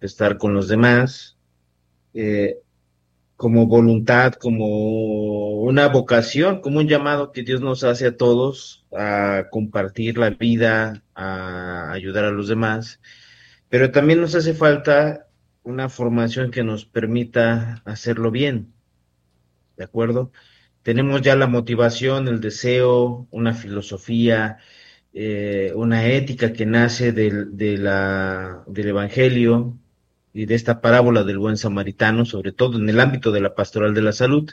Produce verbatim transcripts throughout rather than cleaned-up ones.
estar con los demás, eh, como voluntad, como una vocación, como un llamado que Dios nos hace a todos a compartir la vida, a ayudar a los demás, pero también nos hace falta una formación que nos permita hacerlo bien, ¿de acuerdo? Tenemos ya la motivación, el deseo, una filosofía, eh, una ética que nace del, de la, del Evangelio y de esta parábola del buen samaritano, sobre todo en el ámbito de la pastoral de la salud.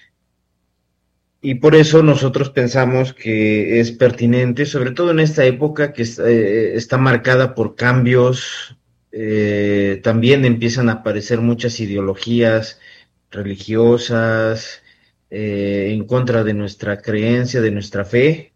Y por eso nosotros pensamos que es pertinente, sobre todo en esta época que es, eh, está marcada por cambios, eh, también empiezan a aparecer muchas ideologías religiosas eh, en contra de nuestra creencia, de nuestra fe,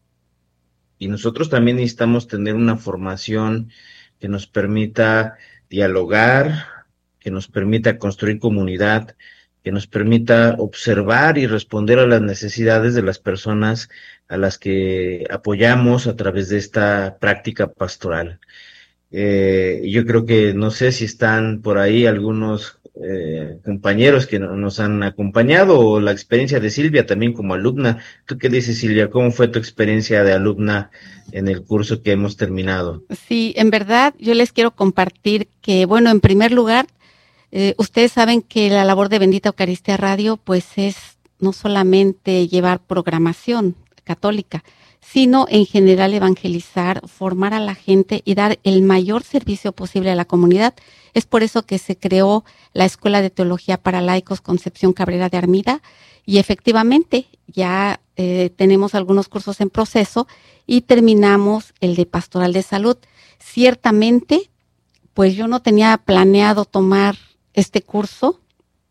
y nosotros también necesitamos tener una formación que nos permita dialogar, que nos permita construir comunidad, que nos permita observar y responder a las necesidades de las personas a las que apoyamos a través de esta práctica pastoral. Eh, yo creo que no sé si están por ahí algunos eh, compañeros que no- nos han acompañado o la experiencia de Silvia también como alumna. ¿Tú qué dices, Silvia? ¿Cómo fue tu experiencia de alumna en el curso que hemos terminado? Sí, en verdad yo les quiero compartir que, bueno, en primer lugar, eh, ustedes saben que la labor de Bendita Eucaristía Radio, pues es no solamente llevar programación católica, sino en general evangelizar, formar a la gente y dar el mayor servicio posible a la comunidad. Es por eso que se creó la Escuela de Teología para Laicos Concepción Cabrera de Armida y efectivamente ya eh, tenemos algunos cursos en proceso y terminamos el de Pastoral de Salud. Ciertamente, pues yo no tenía planeado tomar este curso,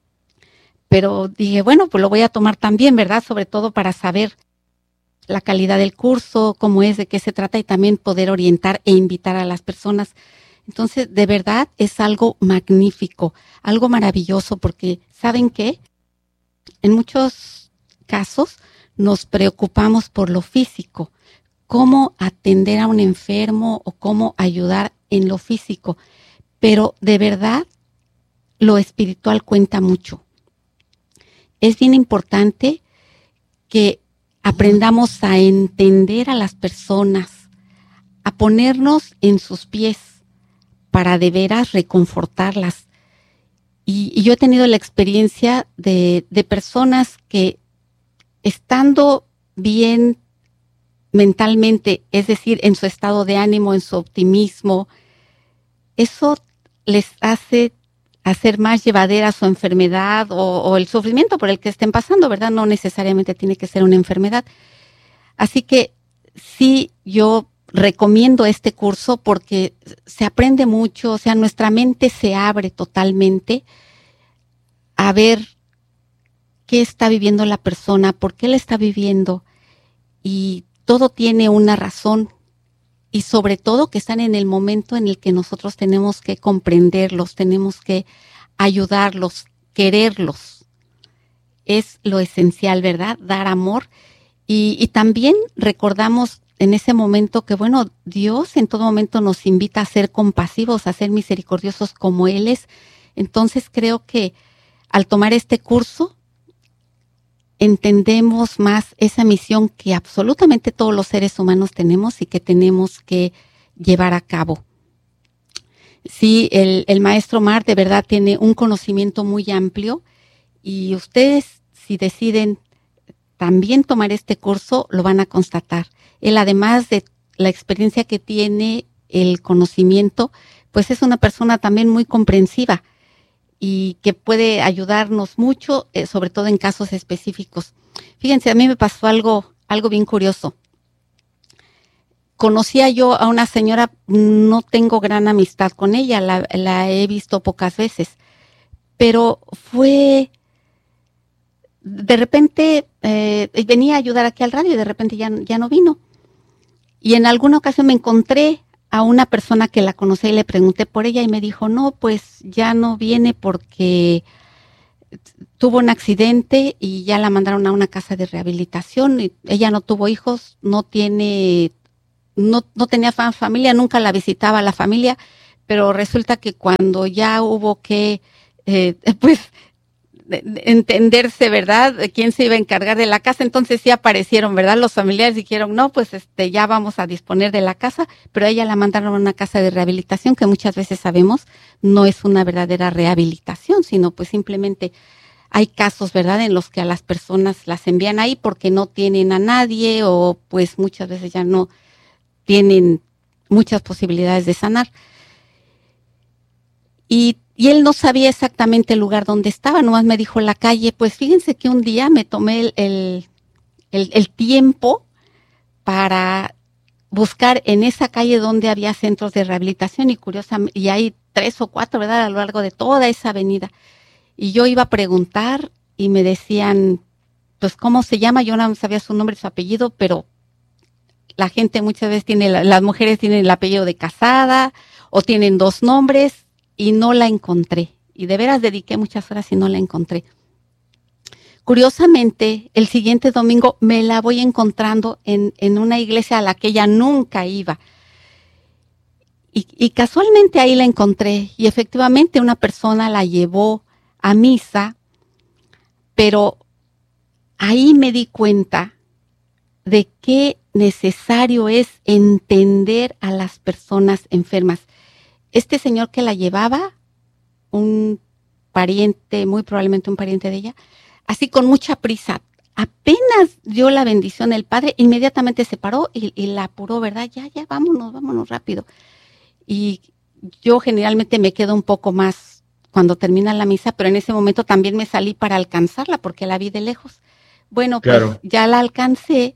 pero dije, bueno, pues lo voy a tomar también, ¿verdad? Sobre todo para saber la calidad del curso, cómo es, de qué se trata y también poder orientar e invitar a las personas. Entonces, de verdad es algo magnífico, algo maravilloso, porque ¿saben qué? En muchos casos nos preocupamos por lo físico, cómo atender a un enfermo o cómo ayudar en lo físico, pero de verdad lo espiritual cuenta mucho. Es bien importante que aprendamos a entender a las personas, a ponernos en sus pies para de veras reconfortarlas. Y, y yo he tenido la experiencia de, de personas que estando bien mentalmente, es decir, en su estado de ánimo, en su optimismo, eso les hace hacer más llevadera su enfermedad o, o el sufrimiento por el que estén pasando, ¿verdad? No necesariamente tiene que ser una enfermedad. Así que sí, yo recomiendo este curso porque se aprende mucho, o sea, nuestra mente se abre totalmente a ver qué está viviendo la persona, por qué la está viviendo, y todo tiene una razón. Y sobre todo que están en el momento en el que nosotros tenemos que comprenderlos, tenemos que ayudarlos, quererlos. Es lo esencial, ¿verdad? Dar amor. Y, y también recordamos en ese momento que, bueno, Dios en todo momento nos invita a ser compasivos, a ser misericordiosos como Él es. Entonces creo que al tomar este curso entendemos más esa misión que absolutamente todos los seres humanos tenemos y que tenemos que llevar a cabo. Sí, el, el maestro Mar de verdad tiene un conocimiento muy amplio y ustedes, si deciden también tomar este curso, lo van a constatar. Él, además de la experiencia que tiene, el conocimiento, pues es una persona también muy comprensiva y que puede ayudarnos mucho, eh, sobre todo en casos específicos. Fíjense, a mí me pasó algo, algo bien curioso. Conocía yo a una señora, no tengo gran amistad con ella, la, la he visto pocas veces, pero fue, de repente, eh, venía a ayudar aquí al radio y de repente ya, ya no vino. Y en alguna ocasión me encontré a una persona que la conocía y le pregunté por ella y me dijo, no, pues ya no viene porque tuvo un accidente y ya la mandaron a una casa de rehabilitación. Y ella no tuvo hijos, no tiene, no, no tenía familia, nunca la visitaba la familia, pero resulta que cuando ya hubo que, eh, pues, de, de entenderse, ¿verdad?, de quién se iba a encargar de la casa, entonces sí aparecieron, ¿verdad?, los familiares dijeron, no, pues, este, ya vamos a disponer de la casa, pero a ella la mandaron a una casa de rehabilitación, que muchas veces sabemos no es una verdadera rehabilitación, sino pues simplemente hay casos, ¿verdad?, en los que a las personas las envían ahí porque no tienen a nadie o pues muchas veces ya no tienen muchas posibilidades de sanar. Y, y él no sabía exactamente el lugar donde estaba, nomás me dijo la calle. Pues fíjense que un día me tomé el, el, el, el tiempo para buscar en esa calle donde había centros de rehabilitación y curiosamente, y hay tres o cuatro, ¿verdad?, a lo largo de toda esa avenida. Y yo iba a preguntar y me decían, pues, ¿cómo se llama? Yo no sabía su nombre y su apellido, pero la gente muchas veces tiene, las mujeres tienen el apellido de casada o tienen dos nombres y no la encontré. Y de veras dediqué muchas horas y no la encontré. Curiosamente, el siguiente domingo me la voy encontrando en, en una iglesia a la que ella nunca iba. Y, y casualmente ahí la encontré y efectivamente una persona la llevó a misa, pero ahí me di cuenta de qué necesario es entender a las personas enfermas. Este señor que la llevaba, un pariente, muy probablemente un pariente de ella, así con mucha prisa, apenas dio la bendición el padre, inmediatamente se paró y, y la apuró, ¿verdad? Ya, ya, vámonos, vámonos rápido. Y yo generalmente me quedo un poco más cuando termina la misa, pero en ese momento también me salí para alcanzarla porque la vi de lejos. Bueno, pues Claro. ya la alcancé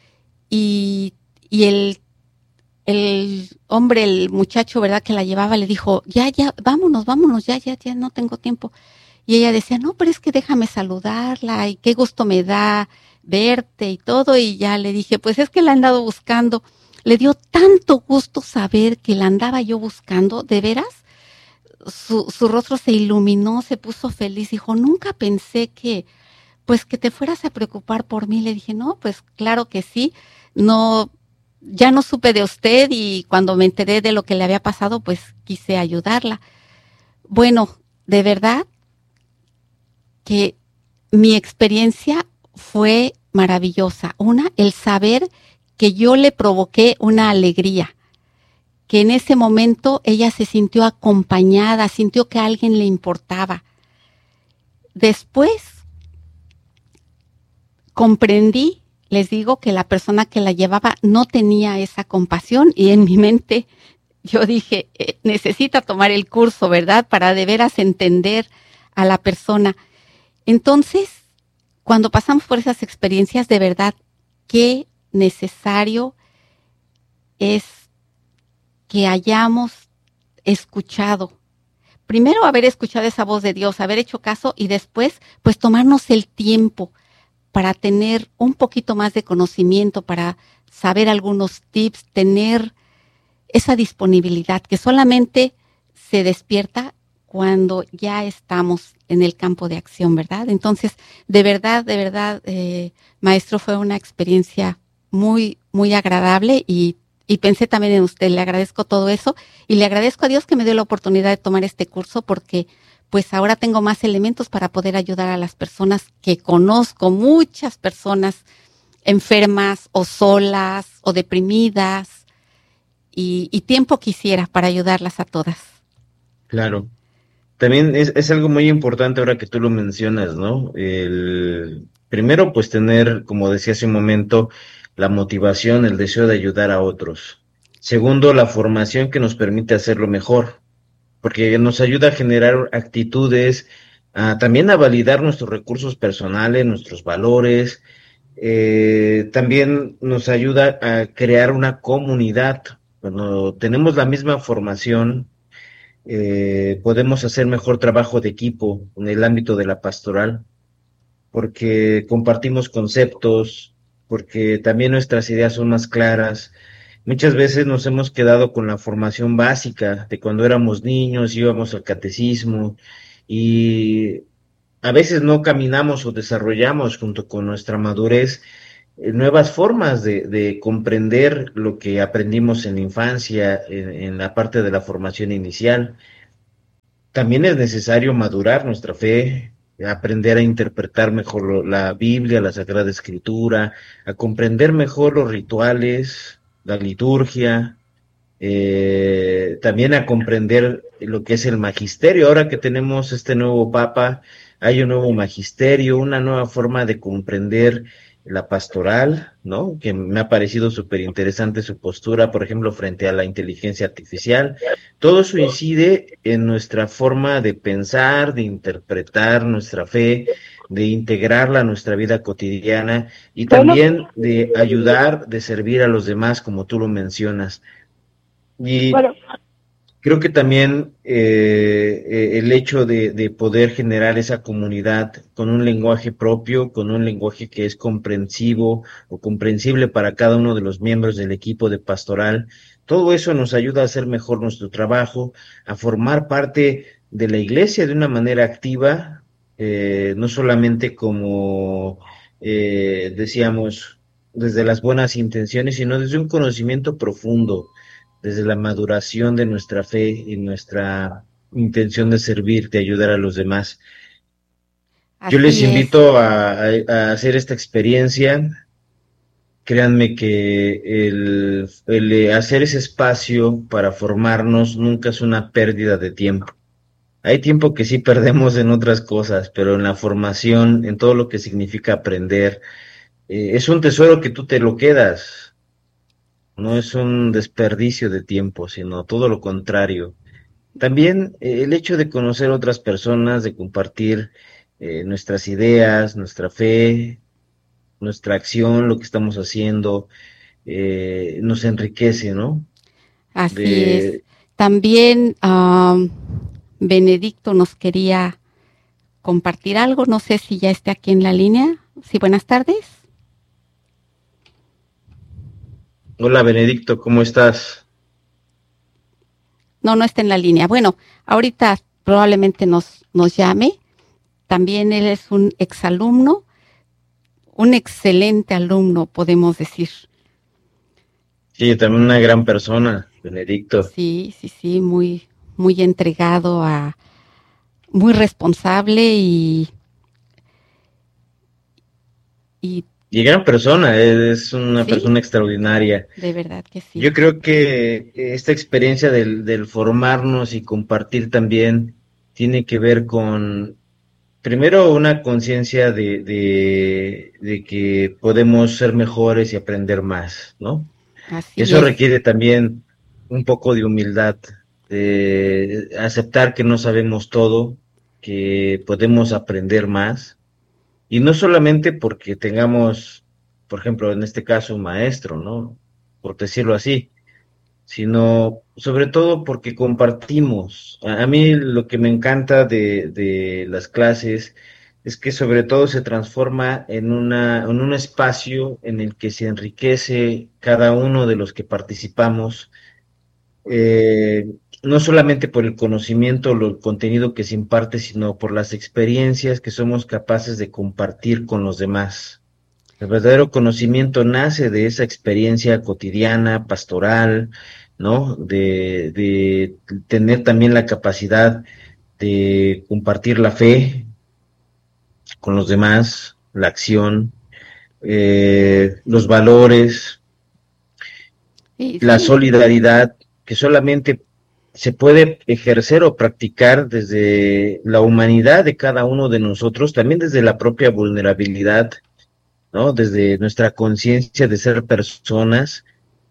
y, y el, el hombre, el muchacho, ¿verdad?, que la llevaba, le dijo, ya, ya, vámonos, vámonos, ya, ya, ya, no tengo tiempo. Y ella decía, no, pero es que déjame saludarla y qué gusto me da verte y todo. Y ya le dije, pues es que la he andado buscando. Le dio tanto gusto saber que la andaba yo buscando, de veras. Su, su rostro se iluminó, se puso feliz, dijo, nunca pensé que, pues que te fueras a preocupar por mí. Le dije, no, pues claro que sí, no, ya no supe de usted y cuando me enteré de lo que le había pasado, pues quise ayudarla. Bueno, de verdad que mi experiencia fue maravillosa. Una, el saber que yo le provoqué una alegría, que en ese momento ella se sintió acompañada, sintió que a alguien le importaba. Después comprendí, les digo, que la persona que la llevaba no tenía esa compasión y en mi mente yo dije, eh, necesita tomar el curso, ¿verdad?, para de veras entender a la persona. Entonces, cuando pasamos por esas experiencias, de verdad, qué necesario es que hayamos escuchado. Primero haber escuchado esa voz de Dios, haber hecho caso y después pues tomarnos el tiempo para tener un poquito más de conocimiento, para saber algunos tips, tener esa disponibilidad que solamente se despierta cuando ya estamos en el campo de acción, ¿verdad? Entonces, de verdad, de verdad, eh, maestro, fue una experiencia muy, muy agradable y Y pensé también en usted, le agradezco todo eso y le agradezco a Dios que me dio la oportunidad de tomar este curso porque pues ahora tengo más elementos para poder ayudar a las personas que conozco, muchas personas enfermas o solas o deprimidas y, y tiempo quisiera para ayudarlas a todas. Claro. También es, es algo muy importante ahora que tú lo mencionas, ¿no? El, primero, pues tener, como decía hace un momento, la motivación, el deseo de ayudar a otros. Segundo, la formación que nos permite hacerlo mejor, porque nos ayuda a generar actitudes, a, también a validar nuestros recursos personales, nuestros valores. Eh, también nos ayuda a crear una comunidad. Cuando tenemos la misma formación, eh, podemos hacer mejor trabajo de equipo en el ámbito de la pastoral, porque compartimos conceptos, porque también nuestras ideas son más claras. Muchas veces nos hemos quedado con la formación básica de cuando éramos niños, íbamos al catecismo y a veces no caminamos o desarrollamos junto con nuestra madurez eh, nuevas formas de, de comprender lo que aprendimos en la infancia, en, en la parte de la formación inicial. También es necesario madurar nuestra fe, aprender a interpretar mejor lo- la Biblia, la Sagrada Escritura, a comprender mejor los rituales, la liturgia, eh, también a comprender lo que es el magisterio. Ahora que tenemos este nuevo Papa, hay un nuevo magisterio, una nueva forma de comprender la pastoral, ¿no? Que me ha parecido súper interesante su postura, por ejemplo, frente a la inteligencia artificial. Todo eso incide en nuestra forma de pensar, de interpretar nuestra fe, de integrarla a nuestra vida cotidiana y Bueno, también de ayudar, de servir a los demás, como tú lo mencionas. Y bueno, creo que también eh, eh, el hecho de, de poder generar esa comunidad con un lenguaje propio, con un lenguaje que es comprensivo o comprensible para cada uno de los miembros del equipo de pastoral, todo eso nos ayuda a hacer mejor nuestro trabajo, a formar parte de la iglesia de una manera activa, eh, no solamente como eh, decíamos, desde las buenas intenciones, sino desde un conocimiento profundo, desde la maduración de nuestra fe y nuestra intención de servir, de ayudar a los demás. Yo les Así es. invito a, a- a hacer esta experiencia. Créanme que el, el eh, hacer ese espacio para formarnos nunca es una pérdida de tiempo. Hay tiempo que sí perdemos en otras cosas, pero en la formación, en todo lo que significa aprender, eh, es un tesoro que tú te lo quedas. No es un desperdicio de tiempo, sino todo lo contrario. También eh, el hecho de conocer otras personas, de compartir eh, nuestras ideas, nuestra fe, nuestra acción, lo que estamos haciendo, eh, nos enriquece, ¿no? Así es. De, También am, Benedicto nos quería compartir algo. No sé si ya esté aquí en la línea. Sí, buenas tardes. hola Benedicto, ¿cómo estás? No, no está en la línea. Bueno, ahorita probablemente nos, nos llame. También él es un exalumno, un excelente alumno, podemos decir. Sí, también una gran persona, Benedicto. Sí, sí, sí, muy, muy entregado a, muy responsable y, y Y gran persona, es una sí, persona extraordinaria. de verdad que sí. Yo creo que esta experiencia del, del formarnos y compartir también tiene que ver con primero, una conciencia de, de, de que podemos ser mejores y aprender más, ¿no? Así Eso es, requiere también un poco de humildad, de aceptar que no sabemos todo, que podemos aprender más, y no solamente porque tengamos, por ejemplo, en este caso, un maestro, ¿no? Por decirlo así, sino sobre todo porque compartimos. A, a mí lo que me encanta de, de las clases es que sobre todo se transforma en una, en un espacio en el que se enriquece cada uno de los que participamos, eh, no solamente por el conocimiento o el contenido que se imparte, sino por las experiencias que somos capaces de compartir con los demás. El verdadero conocimiento nace de esa experiencia cotidiana, pastoral, ¿no? De, de tener también la capacidad de compartir la fe con los demás, la acción, eh, los valores, y la sí, solidaridad, que solamente se puede ejercer o practicar desde la humanidad de cada uno de nosotros, también desde la propia vulnerabilidad, ¿no? Desde nuestra conciencia de ser personas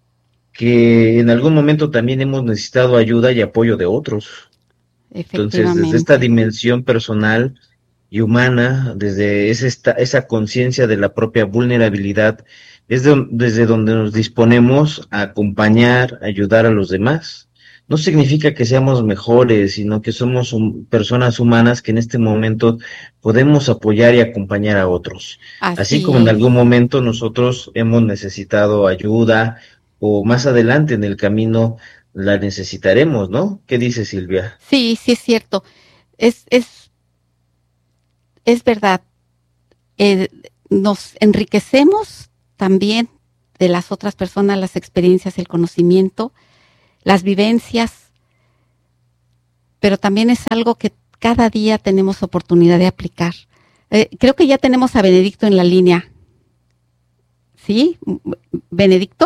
que en algún momento también hemos necesitado ayuda y apoyo de otros. Entonces, desde esta efectivamente. dimensión personal y humana, desde esa, esta- esa conciencia de la propia vulnerabilidad, es de- desde donde nos disponemos a acompañar, ayudar a los demás. No significa que seamos mejores, sino que somos hum- personas humanas que en este momento podemos apoyar y acompañar a otros. Así como Así en es. algún momento nosotros hemos necesitado ayuda o más adelante en el camino la necesitaremos, ¿no? ¿Qué dice Silvia? Sí, sí es cierto. Es, es, es verdad. Eh, nos enriquecemos también de las otras personas las experiencias, el conocimiento, las vivencias, pero también es algo que cada día tenemos oportunidad de aplicar. Eh, creo que ya tenemos a Benedicto en la línea. ¿Sí? ¿Benedicto?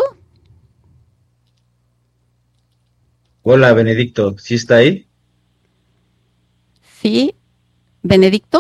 Hola, Benedicto, ¿sí está ahí? Sí, ¿Benedicto?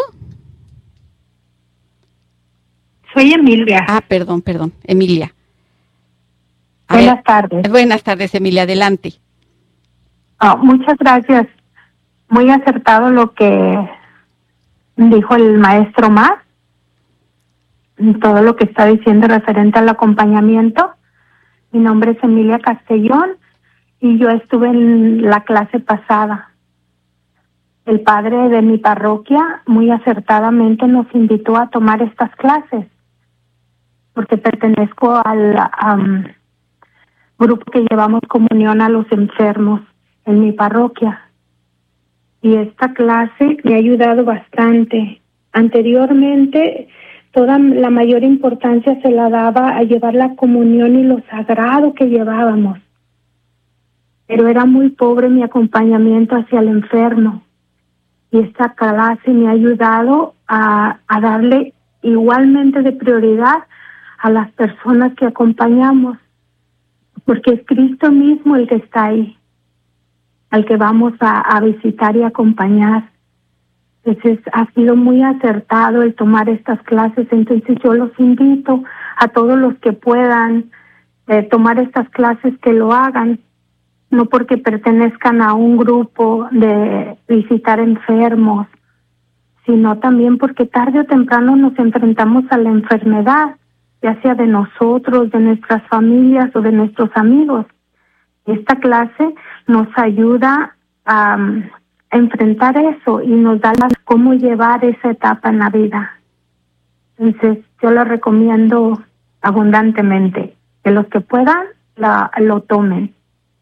Soy Emilia. Ah, perdón, perdón, Emilia. A Buenas ver, tardes. Buenas tardes, Emilia, adelante. Oh, muchas gracias. Muy acertado lo que dijo el maestro Más, todo lo que está diciendo referente al acompañamiento. Mi nombre es Emilia Castellón y yo estuve en la clase pasada. El padre de mi parroquia muy acertadamente nos invitó a tomar estas clases porque pertenezco al um, grupo que llevamos comunión a los enfermos en mi parroquia. Y esta clase me ha ayudado bastante. Anteriormente, toda la mayor importancia se la daba a llevar la comunión y lo sagrado que llevábamos. Pero era muy pobre mi acompañamiento hacia el enfermo. Y esta clase me ha ayudado a, a darle igualmente de prioridad a las personas que acompañamos. Porque es Cristo mismo el que está ahí, al que vamos a, a visitar y acompañar. Entonces ha sido muy acertado el tomar estas clases. Entonces yo los invito a todos los que puedan eh, tomar estas clases que lo hagan, no porque pertenezcan a un grupo de visitar enfermos, sino también porque tarde o temprano nos enfrentamos a la enfermedad, ya sea de nosotros, de nuestras familias o de nuestros amigos. Esta clase nos ayuda a, a enfrentar eso y nos da la, cómo llevar esa etapa en la vida. Entonces, yo lo recomiendo abundantemente, que los que puedan la, lo tomen.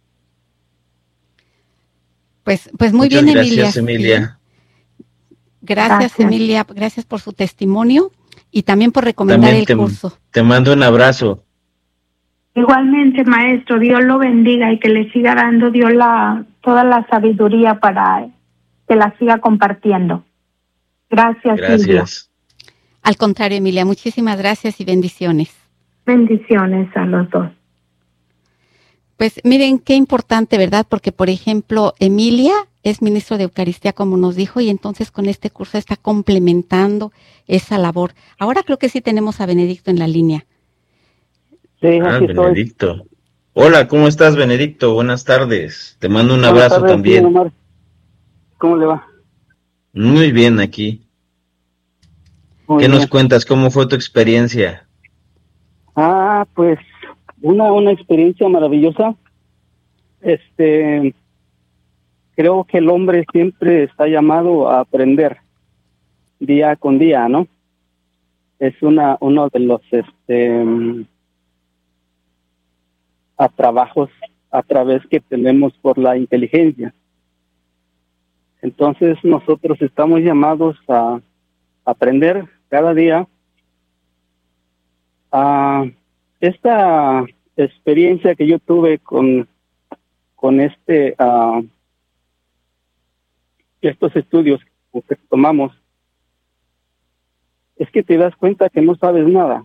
Pues, pues muy Muchas bien, gracias, Emilia. Emilia. Sí. Gracias, gracias, Emilia. Gracias por su testimonio y también por recomendar también el te, curso. Te mando un abrazo. Igualmente, maestro, Dios lo bendiga y que le siga dando Dios la toda la sabiduría para que la siga compartiendo. Gracias, Gracias. Silvia. Al contrario, Emilia, muchísimas gracias y bendiciones. Bendiciones a los dos. Pues miren qué importante, ¿verdad? Porque, por ejemplo, Emilia es ministro de Eucaristía, como nos dijo, y entonces con este curso está complementando esa labor. Ahora creo que sí tenemos a Benedicto en la línea. Sí, ah, aquí Benedicto. Estoy. Hola, ¿cómo estás, Benedicto? Buenas tardes. Te mando un Buenas abrazo tardes, también. Omar. ¿Cómo le va? Muy bien aquí. Muy ¿Qué bien. nos cuentas? ¿Cómo fue tu experiencia? Ah, pues una, una experiencia maravillosa. Este, creo que el hombre siempre está llamado a aprender día con día, ¿no? Es una uno de los este a trabajos a través que tenemos por la inteligencia. Entonces nosotros estamos llamados a aprender cada día. A esta experiencia que yo tuve con con este uh, estos estudios que tomamos, es que te das cuenta que no sabes nada.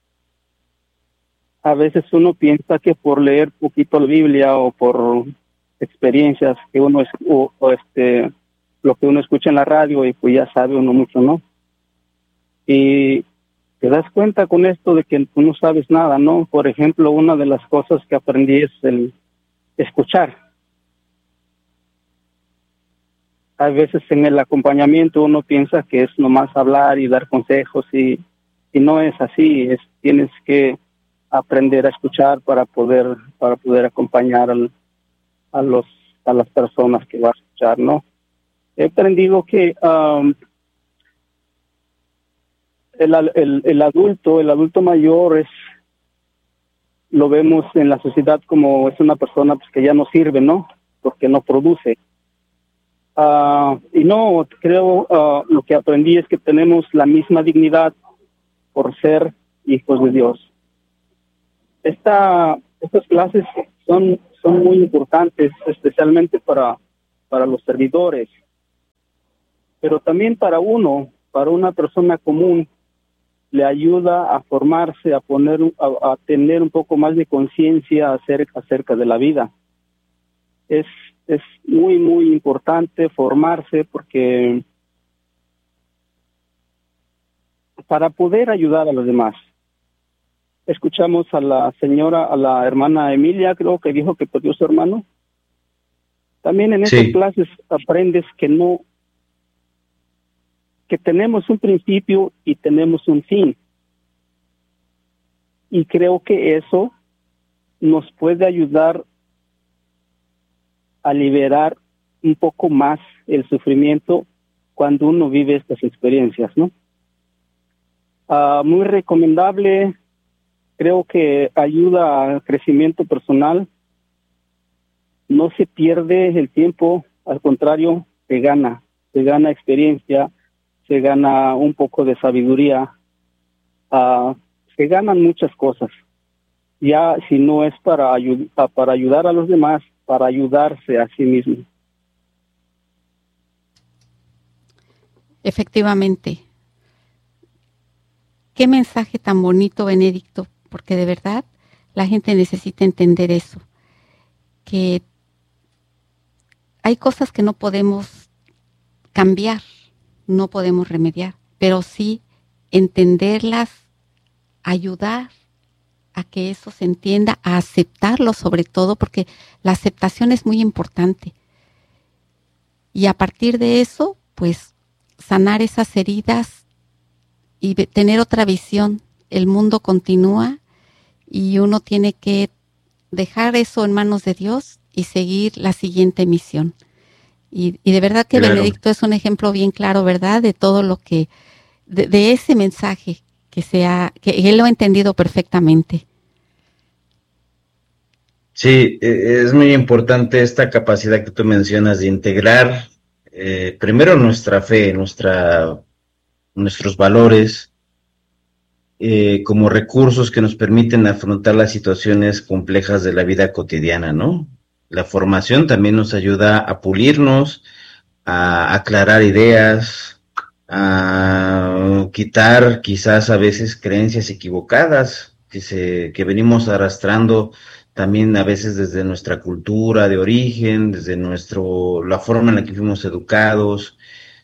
A veces uno piensa que por leer poquito la Biblia o por experiencias que uno es, o, o este lo que uno escucha en la radio y pues ya sabe uno mucho, ¿no? Y te das cuenta con esto de que tú no sabes nada, ¿no? Por ejemplo, una de las cosas que aprendí es el escuchar. A veces en el acompañamiento uno piensa que es nomás hablar y dar consejos y, y no es así. Es, tienes que aprender a escuchar para poder para poder acompañar al, a los a las personas que vas a escuchar, ¿no? He aprendido que um, el, el el adulto el adulto mayor es lo vemos en la sociedad como es una persona pues que ya no sirve, ¿no? Porque no produce. Uh, y no, creo uh, lo que aprendí es que tenemos la misma dignidad por ser hijos de Dios. esta, estas clases son, son muy importantes, especialmente para, para los servidores, pero también para uno, para una persona común, le ayuda a formarse, a poner, a, a tener un poco más de conciencia acerca, acerca de la vida. Es, es muy, muy importante formarse porque para poder ayudar a los demás. Escuchamos a la señora, a la hermana Emilia, creo que dijo que perdió a su hermano. También en Sí. estas clases aprendes que no, que tenemos un principio y tenemos un fin. Y creo que eso nos puede ayudar a liberar un poco más el sufrimiento cuando uno vive estas experiencias, ¿no? Uh, muy recomendable, creo que ayuda al crecimiento personal, no se pierde el tiempo, al contrario, se gana, se gana experiencia, se gana un poco de sabiduría, uh, se ganan muchas cosas, ya si no es para, ayu- para ayudar a los demás, para ayudarse a sí mismo. Efectivamente. Qué mensaje tan bonito, Benedicto, porque de verdad la gente necesita entender eso, que hay cosas que no podemos cambiar, no podemos remediar, pero sí entenderlas, ayudar a que eso se entienda, a aceptarlo sobre todo, porque la aceptación es muy importante. Y a partir de eso, pues, sanar esas heridas y tener otra visión. El mundo continúa y uno tiene que dejar eso en manos de Dios y seguir la siguiente misión. Y, y de verdad que Claro. Benedicto es un ejemplo bien claro, ¿verdad? De todo lo que, de, de ese mensaje que sea, que él lo ha entendido perfectamente. Sí, eh, es muy importante esta capacidad que tú mencionas de integrar eh, primero nuestra fe, nuestra, nuestros valores, eh, como recursos que nos permiten afrontar las situaciones complejas de la vida cotidiana, ¿no? La formación también nos ayuda a pulirnos, a aclarar ideas, a quitar quizás a veces creencias equivocadas que se que venimos arrastrando también a veces desde nuestra cultura de origen, desde nuestro la forma en la que fuimos educados.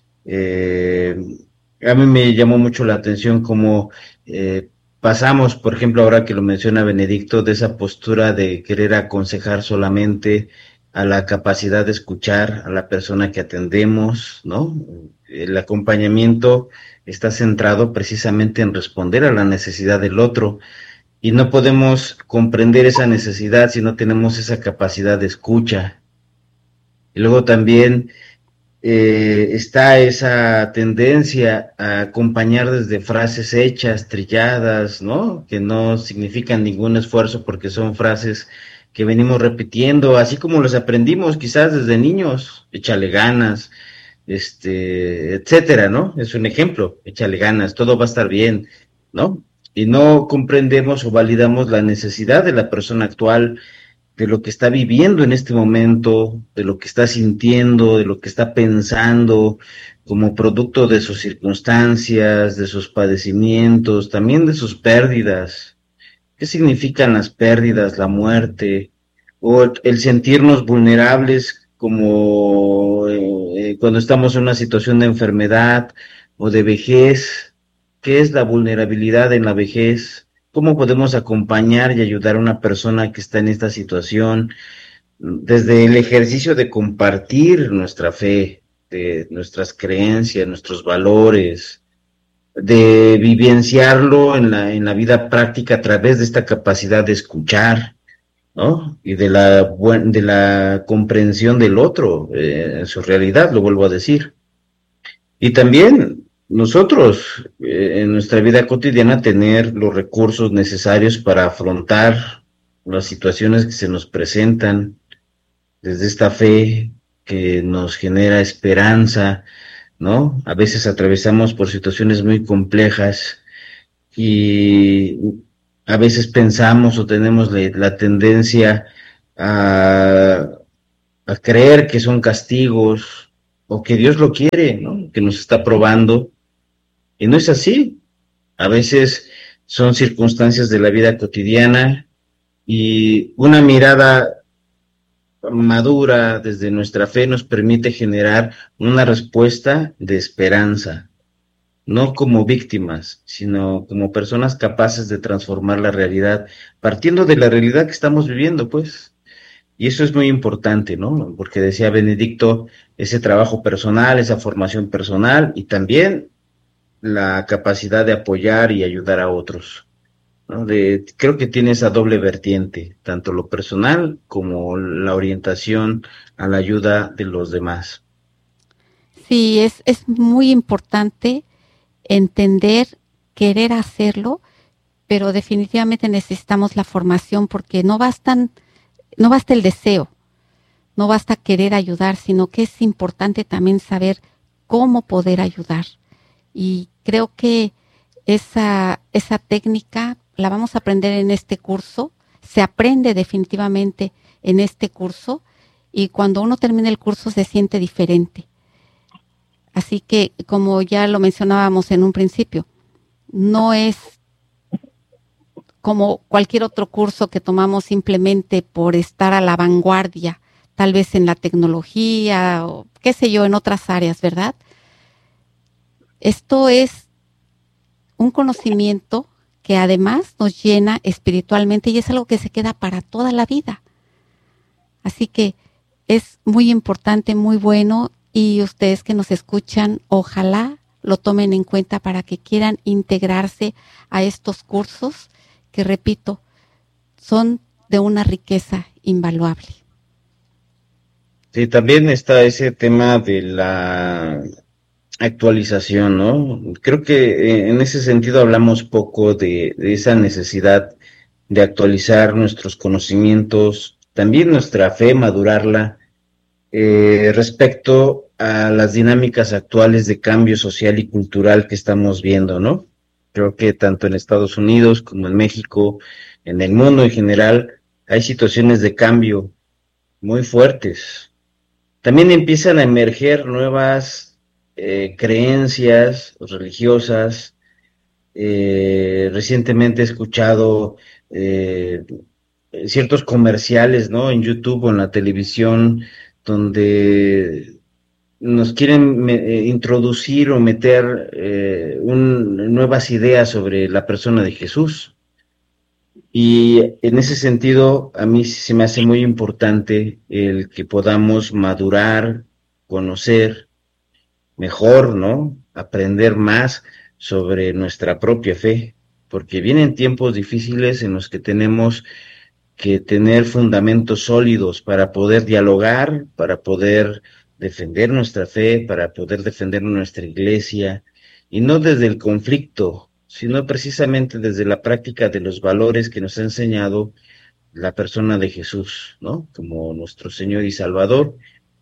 Eh, a mí me llamó mucho la atención cómo eh, pasamos, por ejemplo, ahora que lo menciona Benedicto, de esa postura de querer aconsejar solamente a la capacidad de escuchar a la persona que atendemos, ¿no? El acompañamiento está centrado precisamente en responder a la necesidad del otro y no podemos comprender esa necesidad si no tenemos esa capacidad de escucha. Y luego también eh, está esa tendencia a acompañar desde frases hechas, trilladas, ¿no? Que no significan ningún esfuerzo porque son frases que venimos repitiendo, así como las aprendimos quizás desde niños, échale ganas, este, etcétera, ¿no? Es un ejemplo, échale ganas, todo va a estar bien, ¿no? Y no comprendemos o validamos la necesidad de la persona actual, de lo que está viviendo en este momento, de lo que está sintiendo, de lo que está pensando, como producto de sus circunstancias, de sus padecimientos, también de sus pérdidas. ¿Qué significan las pérdidas, la muerte, o el, el sentirnos vulnerables como eh, cuando estamos en una situación de enfermedad o de vejez? ¿Qué es la vulnerabilidad en la vejez? ¿Cómo podemos acompañar y ayudar a una persona que está en esta situación? Desde el ejercicio de compartir nuestra fe, de nuestras creencias, nuestros valores, de vivenciarlo en la, en la vida práctica a través de esta capacidad de escuchar, ¿no? Y de la, buen, de la comprensión del otro, eh, en su realidad, lo vuelvo a decir. Y también nosotros, eh, en nuestra vida cotidiana, tener los recursos necesarios para afrontar las situaciones que se nos presentan, desde esta fe que nos genera esperanza, ¿no? A veces atravesamos por situaciones muy complejas y a veces pensamos o tenemos la, la tendencia a, a creer que son castigos o que Dios lo quiere, ¿no? Que nos está probando, y no es así. A veces son circunstancias de la vida cotidiana, y una mirada madura desde nuestra fe nos permite generar una respuesta de esperanza, no como víctimas, sino como personas capaces de transformar la realidad, partiendo de la realidad que estamos viviendo, pues. Y eso es muy importante, ¿no? Porque decía Benedicto, ese trabajo personal, esa formación personal, y también la capacidad de apoyar y ayudar a otros, ¿no? De, creo que tiene esa doble vertiente, tanto lo personal como la orientación a la ayuda de los demás. Sí, es, es muy importante entender, querer hacerlo, pero definitivamente necesitamos la formación, porque no bastan, no basta el deseo, no basta querer ayudar, sino que es importante también saber cómo poder ayudar. Y creo que esa, esa técnica la vamos a aprender en este curso, se aprende definitivamente en este curso, y cuando uno termina el curso se siente diferente. Así que, como ya lo mencionábamos en un principio, no es como cualquier otro curso que tomamos simplemente por estar a la vanguardia, tal vez en la tecnología o qué sé yo, en otras áreas, ¿verdad? Esto es un conocimiento que además nos llena espiritualmente, y es algo que se queda para toda la vida. Así que es muy importante, muy bueno, y ustedes que nos escuchan, ojalá lo tomen en cuenta para que quieran integrarse a estos cursos que, repito, son de una riqueza invaluable. Sí, también está ese tema de la actualización, ¿no? Creo que en ese sentido hablamos poco de, de esa necesidad de actualizar nuestros conocimientos, también nuestra fe, madurarla, eh, respecto a las dinámicas actuales de cambio social y cultural que estamos viendo, ¿no? Creo que tanto en Estados Unidos como en México, en el mundo en general, hay situaciones de cambio muy fuertes. También empiezan a emerger nuevas eh, creencias religiosas. Eh, recientemente he escuchado eh, ciertos comerciales, ¿no? En YouTube o en la televisión, donde nos quieren me, eh, introducir o meter eh, un, nuevas ideas sobre la persona de Jesús. Y en ese sentido, a mí se me hace muy importante el que podamos madurar, conocer mejor, ¿no? Aprender más sobre nuestra propia fe, porque vienen tiempos difíciles en los que tenemos que tener fundamentos sólidos para poder dialogar, para poder defender nuestra fe, para poder defender nuestra iglesia, y no desde el conflicto, sino precisamente desde la práctica de los valores que nos ha enseñado la persona de Jesús, ¿no? Como nuestro Señor y Salvador.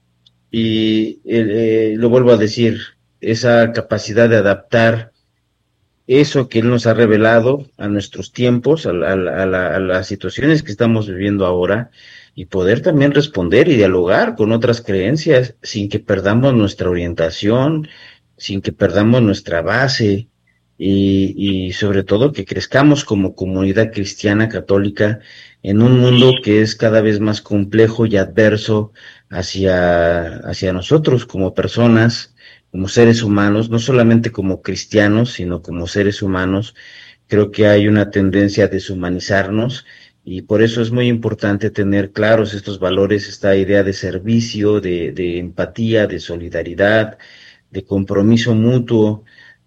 Y eh, lo vuelvo a decir, esa capacidad de adaptar eso que Él nos ha revelado a nuestros tiempos, a, la, a, la, a las situaciones que estamos viviendo ahora, y poder también responder y dialogar con otras creencias sin que perdamos nuestra orientación, sin que perdamos nuestra base, y, y sobre todo que crezcamos como comunidad cristiana católica en un mundo que es cada vez más complejo y adverso hacia, hacia nosotros como personas, como seres humanos, no solamente como cristianos, sino como seres humanos. Creo que hay una tendencia a deshumanizarnos, y por eso es muy importante tener claros estos valores, esta idea de servicio, de, de empatía, de solidaridad, de compromiso mutuo,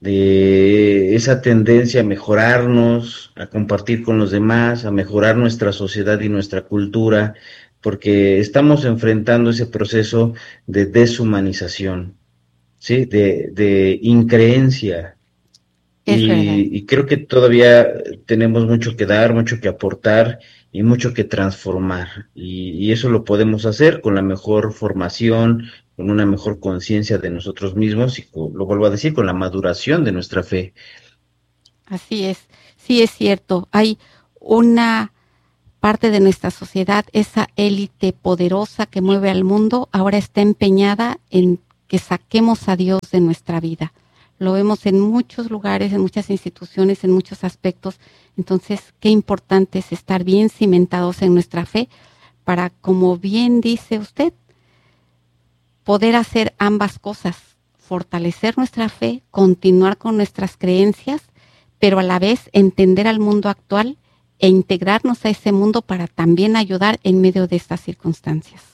de esa tendencia a mejorarnos, a compartir con los demás, a mejorar nuestra sociedad y nuestra cultura, porque estamos enfrentando ese proceso de deshumanización. Sí, de, de increencia. Es verdad. Y, y creo que todavía tenemos mucho que dar, mucho que aportar y mucho que transformar. Y, y eso lo podemos hacer con la mejor formación, con una mejor conciencia de nosotros mismos y, con, lo vuelvo a decir, con la maduración de nuestra fe. Así es, sí es cierto. Hay una parte de nuestra sociedad, esa élite poderosa que mueve al mundo, ahora está empeñada en que saquemos a Dios de nuestra vida. Lo vemos en muchos lugares, en muchas instituciones, en muchos aspectos. Entonces, qué importante es estar bien cimentados en nuestra fe para, como bien dice usted, poder hacer ambas cosas, fortalecer nuestra fe, continuar con nuestras creencias, pero a la vez entender al mundo actual e integrarnos a ese mundo para también ayudar en medio de estas circunstancias.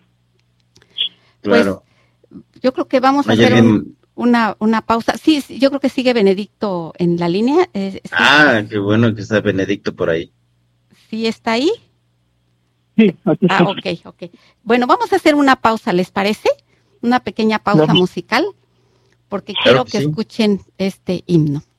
Claro. Pues, yo creo que vamos a Ayer hacer un, bien... una, una pausa. Sí, sí, yo creo que sigue Benedicto en la línea. Eh, sí, Ah, qué bueno que está Benedicto por ahí. ¿Sí está ahí? Sí, aquí Ah, estoy. ok, ok. Bueno, vamos a hacer una pausa, ¿les parece? Una pequeña pausa Claro. musical, porque Claro quiero que que sí. escuchen este himno.